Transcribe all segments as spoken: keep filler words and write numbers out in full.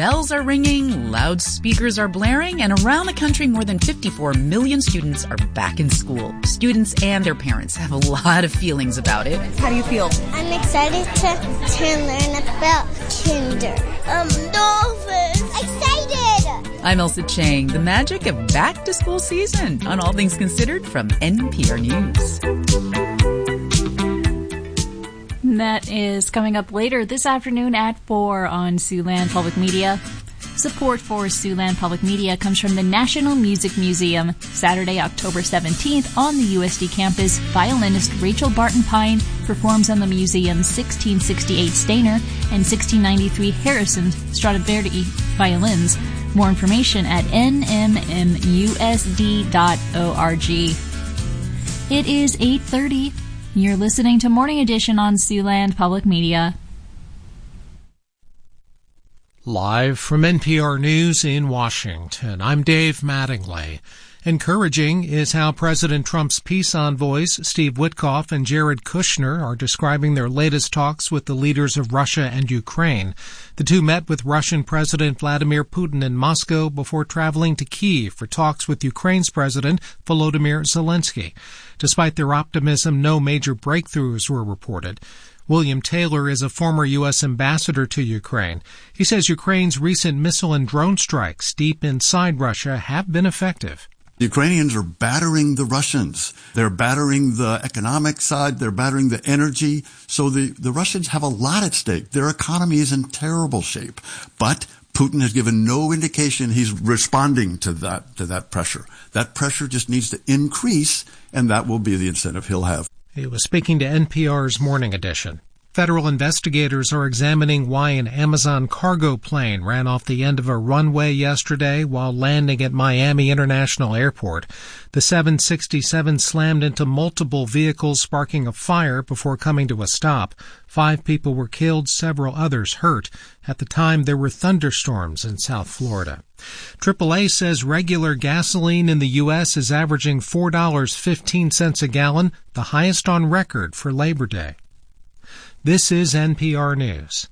Bells are ringing, loudspeakers are blaring, and around the country, more than fifty-four million students are back in school. Students and their parents have a lot of feelings about it. How do you feel? I'm excited to, to learn about kinder. Um, dolphins. Excited! I'm Elsa Chang. The magic of back-to-school season on All Things Considered from N P R News. That is coming up later this afternoon at four on Siouxland Public Media. Support for Siouxland Public Media comes from the National Music Museum. Saturday, October seventeenth, on the U S D campus, violinist Rachel Barton Pine performs on the museum's sixteen sixty-eight Stainer and sixteen ninety-three Harrison Stradivari violins. More information at n m m u s d dot org. It is eight thirty. You're listening to Morning Edition on Siouxland Public Media. Live from N P R News in Washington, I'm Dave Mattingly. Encouraging is how President Trump's peace envoys, Steve Witkoff and Jared Kushner, are describing their latest talks with the leaders of Russia and Ukraine. The two met with Russian President Vladimir Putin in Moscow before traveling to Kyiv for talks with Ukraine's President Volodymyr Zelensky. Despite their optimism, no major breakthroughs were reported. William Taylor is a former U S ambassador to Ukraine. He says Ukraine's recent missile and drone strikes deep inside Russia have been effective. The Ukrainians are battering the Russians. They're battering the economic side. They're battering the energy. So the, the Russians have a lot at stake. Their economy is in terrible shape. But Putin has given no indication he's responding to that, to that pressure. That pressure just needs to increase, and that will be the incentive he'll have. He was speaking to N P R's Morning Edition. Federal investigators are examining why an Amazon cargo plane ran off the end of a runway yesterday while landing at Miami International Airport. The seven sixty-seven slammed into multiple vehicles, sparking a fire before coming to a stop. Five people were killed, several others hurt. At the time, there were thunderstorms in South Florida. triple A says regular gasoline in the U S is averaging four dollars and fifteen cents a gallon, the highest on record for Labor Day. This is N P R News.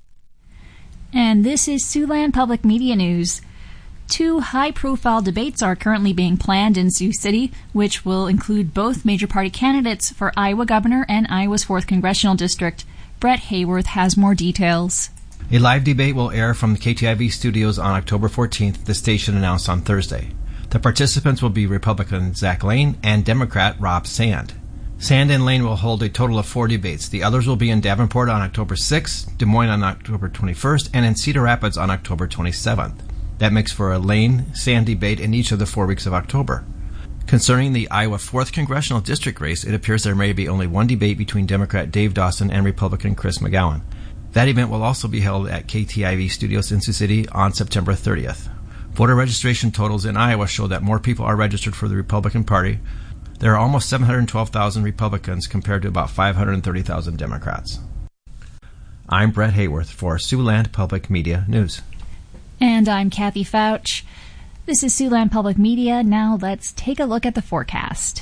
And this is Siouxland Public Media News. Two high-profile debates are currently being planned in Sioux City, which will include both major party candidates for Iowa governor and Iowa's fourth Congressional District. Brett Hayworth has more details. A live debate will air from the K T I V studios on October fourteenth, the station announced on Thursday. The participants will be Republican Zach Lane and Democrat Rob Sand. Sand and Lane will hold a total of four debates. The others will be in Davenport on October sixth, Des Moines on October twenty-first, and in Cedar Rapids on October twenty-seventh. That makes for a Lane-Sand debate in each of the four weeks of October. Concerning the Iowa fourth Congressional District race, it appears there may be only one debate between Democrat Dave Dawson and Republican Chris McGowan. That event will also be held at K T I V Studios in Sioux City on September thirtieth. Voter registration totals in Iowa show that more people are registered for the Republican Party. There are almost seven hundred twelve thousand Republicans compared to about five hundred thirty thousand Democrats. I'm Brett Hayworth for Siouxland Public Media News. And I'm Kathy Fouch. This is Siouxland Public Media. Now let's take a look at the forecast.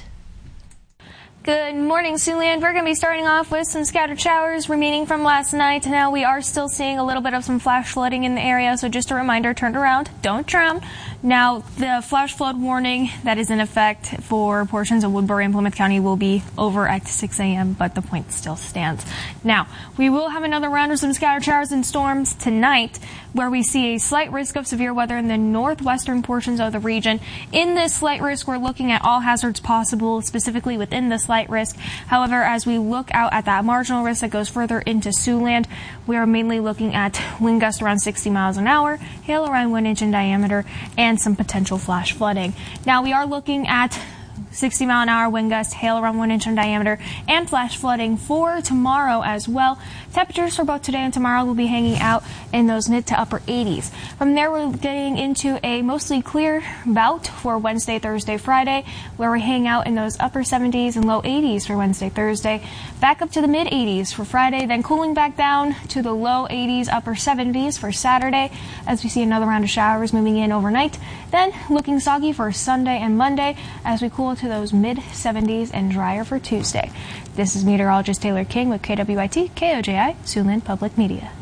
Good morning, Siouxland. We're going to be starting off with some scattered showers remaining from last night. Now we are still seeing a little bit of some flash flooding in the area, so just a reminder, turn around, don't drown. Now, the flash flood warning that is in effect for portions of Woodbury and Plymouth County will be over at six a.m., but the point still stands. Now, we will have another round of some scattered showers and storms tonight, where we see a slight risk of severe weather in the northwestern portions of the region. In this slight risk, we're looking at all hazards possible, specifically within the slight risk. However, as we look out at that marginal risk that goes further into Siouxland, we are mainly looking at wind gusts around sixty miles an hour, hail around one inch in diameter, and some potential flash flooding. Now, we are looking at sixty mile an hour wind gusts, hail around one inch in diameter, and flash flooding for tomorrow as well. Temperatures for both today and tomorrow will be hanging out in those mid to upper eighties. From there, we're getting into a mostly clear bout for Wednesday, Thursday, Friday, where we hang out in those upper seventies and low eighties for Wednesday, Thursday. Back up to the mid eighties for Friday, then cooling back down to the low eighties, upper seventies for Saturday, as we see another round of showers moving in overnight. Then looking soggy for Sunday and Monday as we cool to those mid seventies and drier for Tuesday. This is meteorologist Taylor King with K W I T K O J I, Siouxland Public Media.